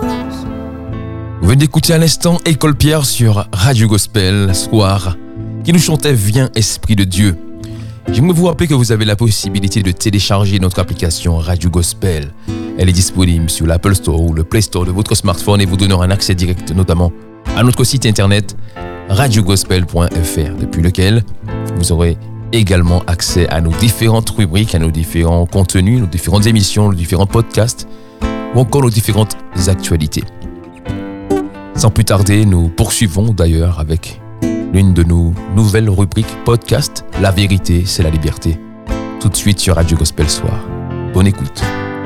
Vous venez d'écouter à l'instant École Pierre sur Radio Gospel Soir, qui nous chantait Viens Esprit de Dieu. J'aimerais vous rappeler que vous avez la possibilité de télécharger notre application Radio Gospel. Elle est disponible sur l'Apple Store ou le Play Store de votre smartphone et vous donnera un accès direct notamment à notre site internet radiogospel.fr, depuis lequel vous aurez également accès à nos différentes rubriques, à nos différents contenus, nos différentes émissions, nos différents podcasts ou encore nos différentes actualités. Sans plus tarder, nous poursuivons d'ailleurs avec l'une de nos nouvelles rubriques podcast, La vérité, c'est la liberté. Tout de suite sur Radio Gospel Soir. Bonne écoute.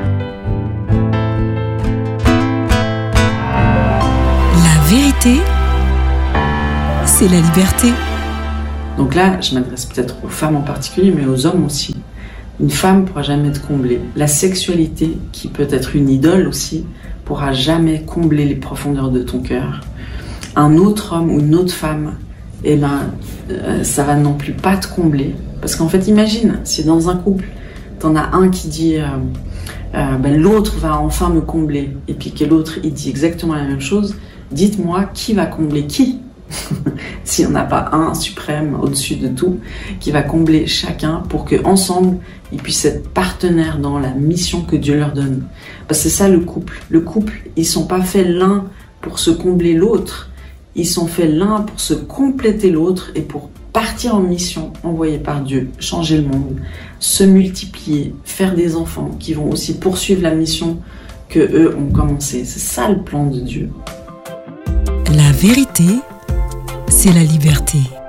La vérité, c'est la liberté. Donc là, je m'adresse peut-être aux femmes en particulier, mais aux hommes aussi. Une femme ne pourra jamais te combler. La sexualité, qui peut être une idole aussi, pourra jamais combler les profondeurs de ton cœur. Un autre homme ou une autre femme, ça va non plus pas te combler. Parce qu'en fait, imagine, si dans un couple, t'en as un qui dit l'autre va enfin me combler, et puis que l'autre il dit exactement la même chose, dites-moi qui va combler qui? S'il n'y en a pas un suprême au-dessus de tout qui va combler chacun pour qu'ensemble ils puissent être partenaires dans la mission que Dieu leur donne. Parce que c'est ça le couple. Le couple, ils sont pas faits l'un pour se combler l'autre, ils sont faits l'un pour se compléter l'autre et pour partir en mission envoyée par Dieu, changer le monde, se multiplier, faire des enfants qui vont aussi poursuivre la mission que eux ont commencé. C'est ça le plan de Dieu. La vérité, c'est la liberté.